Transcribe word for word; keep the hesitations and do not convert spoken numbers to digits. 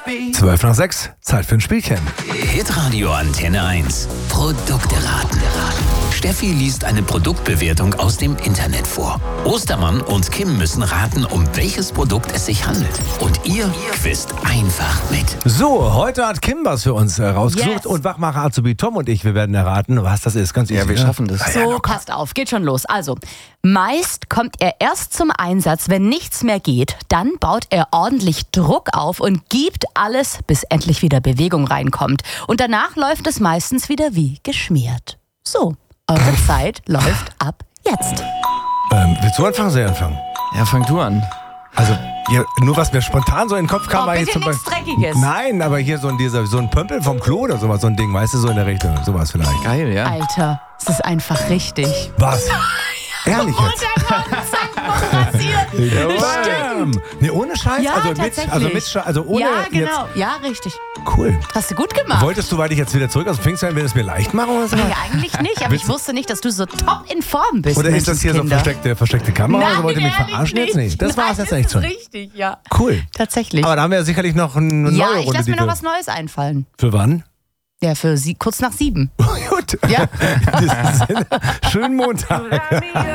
zwölf nach sechs, Zeit für ein Spielchen. Hitradio Antenne eins. Produkte raten. Steffi liest eine Produktbewertung aus dem Internet vor. Ostermann und Kim müssen raten, um welches Produkt es sich handelt. Und ihr quizt einfach mit. So, heute hat Kim was für uns äh, rausgesucht Yes. und Wachmacher Azubi Tom und ich, wir werden erraten, was das ist. Ganz easy, Ja, wir ne? schaffen das. So, passt auf, geht schon los. Also, meist kommt er erst zum Einsatz, wenn nichts mehr geht. Dann baut er ordentlich Druck auf und gibt alles, bis endlich wieder Bewegung reinkommt. Und danach läuft es meistens wieder wie geschmiert. So, eure Zeit läuft ab jetzt. Ähm, willst du anfangen, soll ich anfangen? Ja, fang du an. Also, hier, nur was mir spontan so in den Kopf kam, Oh, war bitte jetzt zum nichts Beispiel. Dreckiges. Nein, aber hier so ein, dieser, so ein Pömpel vom Klo oder sowas, so ein Ding, weißt du, so in der Richtung, sowas vielleicht. Geil, ja. Alter, es ist einfach richtig. Was? Ehrlich jetzt? Stimmt. Nee, ohne Scheiß? Ja, also, mit, tatsächlich. also, mit, Sche- also ohne Ja, jetzt. genau. Ja, richtig. Cool. Hast du gut gemacht. Wolltest du, weil ich jetzt wieder zurück aus dem Pfingstwein will, es mir leicht machen oder so? Ja, eigentlich nicht, aber Willst ich du- wusste nicht, dass du so top in Form bist. Oder ist das hier so Menschenskinder. versteckte, versteckte Kamera? Nein, oder wollt ihr mich ehrlich verarschen jetzt nicht? Das Nein, war es jetzt das echt ist schon. richtig, ja. Cool. Tatsächlich. Aber da haben wir ja sicherlich noch eine neue ja, Runde. ich lasse die mir noch wir- was Neues einfallen. Für wann? Ja, für sie kurz nach sieben. Gut. Ja. In diesem Sinne, schönen Montag.